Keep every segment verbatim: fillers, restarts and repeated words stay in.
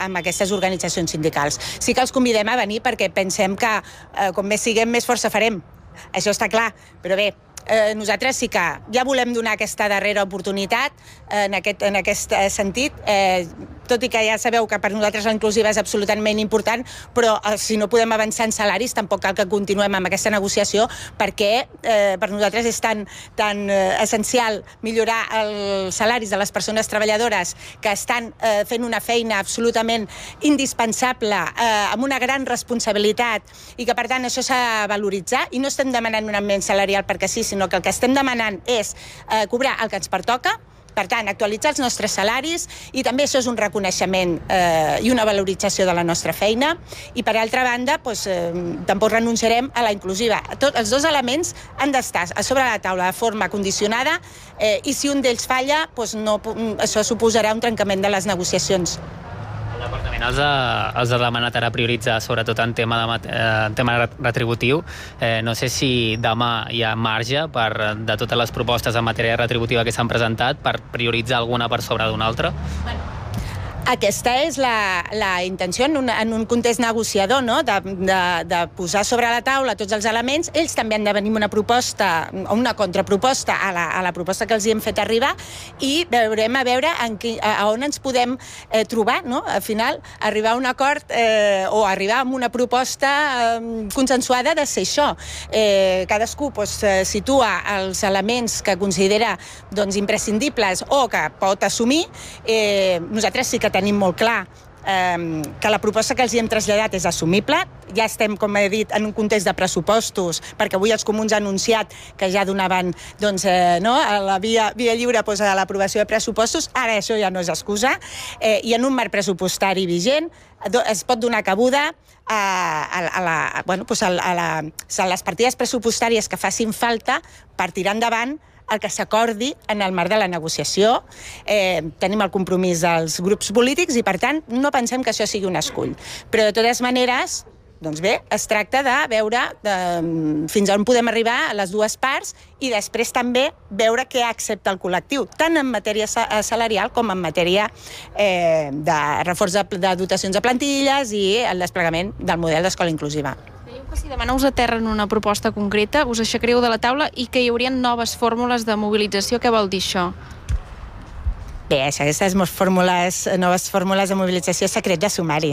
amb aquestes organitzacions sindicals. Sí que els convidem a venir perquè pensem que eh, com més siguem, més força farem. Això està clar, però bé, eh, nosaltres sí que ja volem donar aquesta darrera oportunitat eh, en, aquest, en aquest sentit, eh, tot i que ja sabeu que per nosaltres la inclusiva és absolutament important, però eh, si no podem avançar en salaris tampoc cal que continuem amb aquesta negociació perquè eh, per nosaltres és tan, tan eh, essencial millorar els salaris de les persones treballadores que estan eh, fent una feina absolutament indispensable, eh, amb una gran responsabilitat i que per tant això s'ha de valoritzar i no estem demanant un augment salarial perquè sí, sinó que el que estem demanant és eh, cobrar el que ens pertoca. Per tant, actualitzar els nostres salaris i també això és un reconeixement eh, i una valorització de la nostra feina i per altra banda doncs, eh, tampoc renunciarem a la inclusiva. Tot, els dos elements han d'estar a sobre la taula de forma condicionada eh, i si un d'ells falla, doncs no, això suposarà un trencament de les negociacions. El departament els ha, els ha demanat ara prioritzar, sobretot en tema, de, eh, en tema retributiu. Eh, no sé si demà hi ha marge per, de totes les propostes en matèria retributiva que s'han presentat per prioritzar alguna per sobre d'una altra. Bueno. Aquesta és la, la intenció en un, en un context negociador, no? de, de, de posar sobre la taula tots els elements. Ells també han de venir amb una proposta o una contraproposta a la, a la proposta que els hi hem fet arribar i veurem a veure en qui, a, a on ens podem eh, trobar, no? Al final, arribar a un acord eh, o arribar a una proposta eh, consensuada de ser això. Eh, cadascú pues, eh, situa els elements que considera doncs, imprescindibles o que pot assumir. Eh, nosaltres sí que tenim molt clar eh, que la proposta que els hi hem traslladat és assumible. Ja estem, com he dit, en un context de pressupostos, perquè avui els comuns han anunciat que ja donaven doncs, eh, no, a la via, via lliure doncs, a l'aprovació de pressupostos. Ara això ja no és excusa. Eh, I en un marc pressupostari vigent es pot donar cabuda a, a, a, la, bueno, doncs a, la, a les partides pressupostàries que facin falta per tirar endavant el que s'acordi en el marc de la negociació. Eh, tenim el compromís dels grups polítics i, per tant, no pensem que això sigui un escull. Però, de totes maneres, doncs bé, es tracta de veure de, fins on podem arribar a les dues parts i després també veure què accepta el col·lectiu, tant en matèria salarial com en matèria eh, de reforç de, de dotacions de plantilles i el desplegament del model d'escola inclusiva. Si demà us aterren una proposta concreta, us aixecareu de la taula i que hi haurien noves fórmules de mobilització. Què vol dir això? Bé, aquestes fórmules, noves fórmules de mobilització és secret de sumari.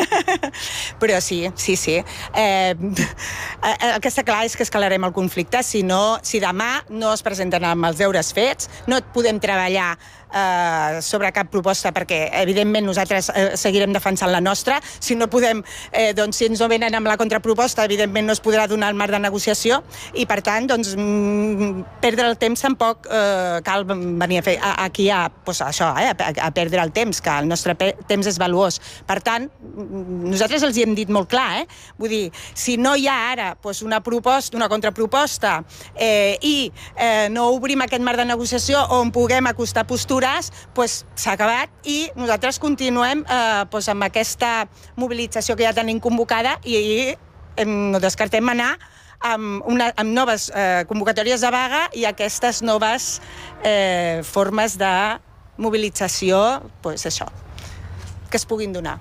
Però sí, sí, sí. Eh, el que està clar és que escalarem el conflicte. Si, no, si demà no es presenten amb els deures fets, no podem treballar eh, sobre cap proposta perquè, evidentment, nosaltres eh, seguirem defensant la nostra. Si no podem, eh, doncs, si ens no venen amb la contraproposta, evidentment no es podrà donar el marc de negociació i, per tant, doncs, mm, perdre el temps tampoc eh, cal venir a fer a, aquí a, doncs, això, eh, a, a perdre el temps, que el nostre temps és valuós. Per tant, nosaltres els hi hem dit molt clar, eh? Vull dir, si no hi ha ara doncs, una proposta, una contraproposta eh, i eh, no obrim aquest marc de negociació on puguem acostar postures, doncs s'ha acabat i nosaltres continuem eh, doncs, amb aquesta mobilització que ja tenim convocada i, i no descartem anar amb, una, amb noves eh, convocatòries de vaga i aquestes noves eh, formes de mobilització, doncs això, que es puguin donar.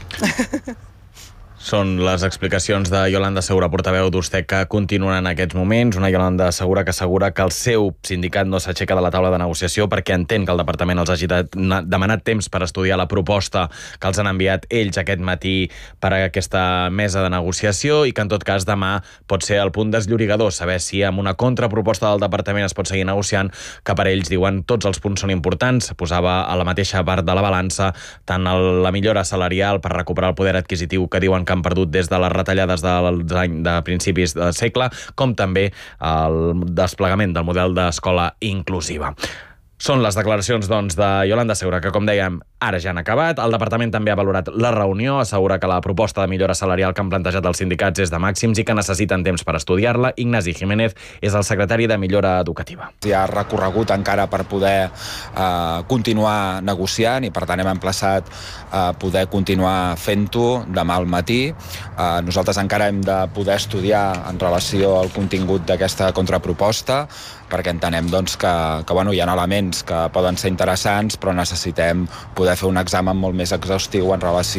Són les explicacions de Iolanda Segura, portaveu d'Ustec, que continuen en aquests moments. Una Iolanda Segura que assegura que el seu sindicat no s'aixeca de la taula de negociació perquè entén que el departament els hagi demanat temps per estudiar la proposta que els han enviat ells aquest matí per a aquesta mesa de negociació i que en tot cas demà pot ser el punt desllorigador, saber si amb una contraproposta del departament es pot seguir negociant, que per ells diuen tots els punts són importants. Posava a la mateixa part de la balança tant el, la millora salarial per recuperar el poder adquisitiu que diuen que han perdut des de les retallades dels anys de principis del segle, com també el desplegament del model d'escola inclusiva. Són les declaracions, doncs, de Iolanda Segura, que, com dèiem, ara ja han acabat. El departament també ha valorat la reunió, assegura que la proposta de millora salarial que han plantejat els sindicats és de màxims i que necessiten temps per estudiar-la. Ignasi Jiménez és el secretari de Millora Educativa. Hi ha recorregut encara per poder eh, continuar negociant i, per tant, hem emplaçat a eh, poder continuar fent-ho demà al matí. Eh, nosaltres encara hem de poder estudiar en relació al contingut d'aquesta contraproposta, perquè entenem doncs, que, que bueno, hi ha elements que poden ser interessants, però necessitem poder fer un examen molt més exhaustiu en relació